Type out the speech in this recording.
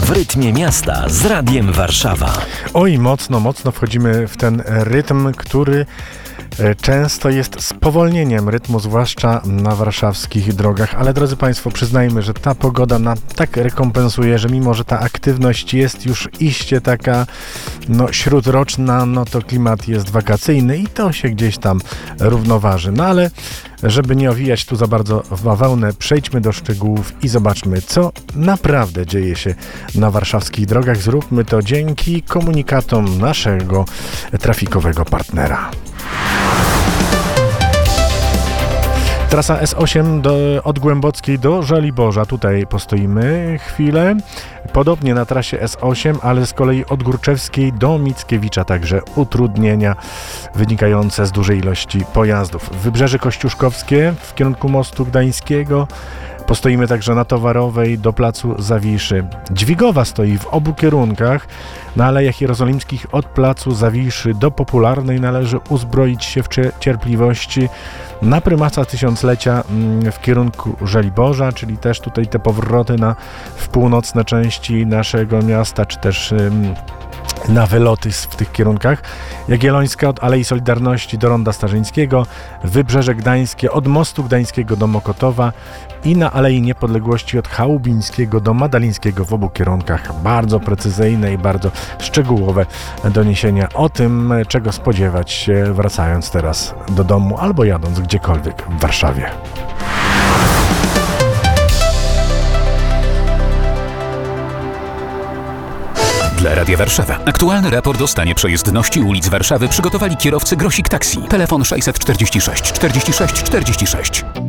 W rytmie miasta z Radiem Warszawa. Oj, mocno wchodzimy w ten rytm, który często jest spowolnieniem rytmu, zwłaszcza na warszawskich drogach, ale drodzy Państwo, przyznajmy, że ta pogoda nam tak rekompensuje, że mimo, że ta aktywność jest już iście taka śródroczna, to klimat jest wakacyjny i to się gdzieś tam równoważy. Ale żeby nie owijać tu za bardzo w bawełnę, przejdźmy do szczegółów i zobaczmy, co naprawdę dzieje się na warszawskich drogach. Zróbmy to dzięki komunikatom naszego trafikowego partnera. Trasa S8 od Głębockiej do Żoliborza. Tutaj postoimy chwilę. Podobnie na trasie S8, ale z kolei od Górczewskiej do Mickiewicza. Także utrudnienia wynikające z dużej ilości pojazdów. Wybrzeże Kościuszkowskie w kierunku Mostu Gdańskiego. Postoimy także na Towarowej do Placu Zawiszy. Dźwigowa stoi w obu kierunkach. Na Alejach Jerozolimskich od Placu Zawiszy do Popularnej należy uzbroić się w cierpliwości. Na Prymasa Tysiąclecia w kierunku Żoliborza, czyli też tutaj te powroty w północne części naszego miasta, czy też na wyloty w tych kierunkach. Jagiellońska od Alei Solidarności do Ronda Starzyńskiego, Wybrzeże Gdańskie od Mostu Gdańskiego do Mokotowa i na Alei Niepodległości od Chałubińskiego do Madalińskiego w obu kierunkach. Bardzo precyzyjne i bardzo szczegółowe doniesienia o tym, czego spodziewać się wracając teraz do domu albo jadąc gdziekolwiek w Warszawie. Dla Radia Warszawa. Aktualny raport o stanie przejezdności ulic Warszawy przygotowali kierowcy Grosik Taxi. Telefon 646 46 46.